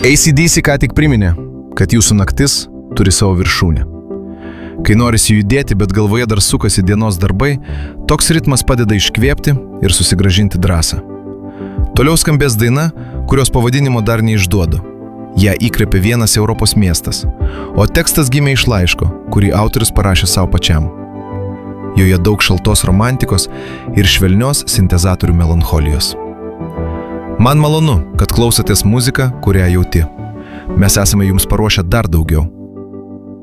AC/DC ką tik priminė, kad jūsų naktis turi savo viršūnę. Kai norisi judėti, bet galvoje dar sukasi dienos darbai, toks ritmas padeda iškvėpti ir susigrąžinti drąsą. Toliau skambės daina, kurios pavadinimo dar neišduodu. Ją įkvėpė vienas Europos miestas, o tekstas gimė iš laiško, kurį autorius parašė savo pačiam. Joje daug šaltos romantikos ir švelnios sintezatorių melancholijos. Man malonu, kad klausotės muziką, kurią jauti. Mes esame jums paruošę dar daugiau.